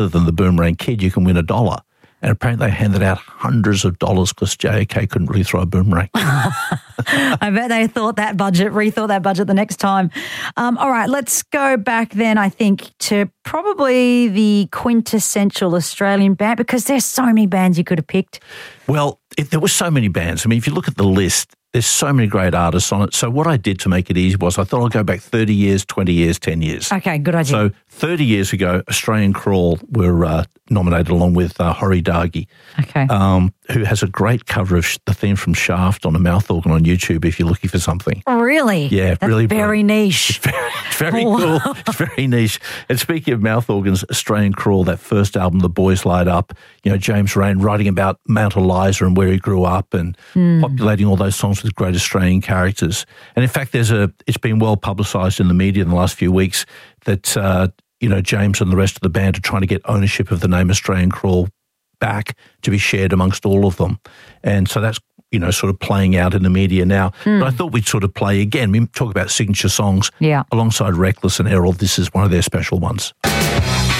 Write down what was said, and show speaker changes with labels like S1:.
S1: than the Boomerang Kid, you can win $1. And apparently they handed out hundreds of dollars because JOK couldn't really throw a boomerang.
S2: I bet they rethought that budget the next time. All right, let's go back then, I think, to probably the quintessential Australian band, because there's so many bands you could have picked.
S1: Well, there were so many bands. I mean, if you look at the list, there's so many great artists on it. So what I did to make it easy was I thought I'd go back 30 years, 20 years, 10 years.
S2: Okay, good idea.
S1: So 30 years ago, Australian Crawl were nominated along with Hori Dagi, who has a great cover of the theme from Shaft on a mouth organ on YouTube if you're looking for something.
S2: Really?
S1: Yeah,
S2: that's
S1: really.
S2: Very niche.
S1: It's very cool. It's very niche. And speaking of mouth organs, Australian Crawl, that first album, The Boys Light Up, James Rain writing about Mount Eliza and where he grew up and populating all those songs with great Australian characters. And in fact, it's been well publicised in the media in the last few weeks that, James and the rest of the band are trying to get ownership of the name Australian Crawl back to be shared amongst all of them. And so that's, sort of playing out in the media now. But I thought we'd sort of play again. We talk about signature songs alongside Reckless and Errol. This is one of their special ones.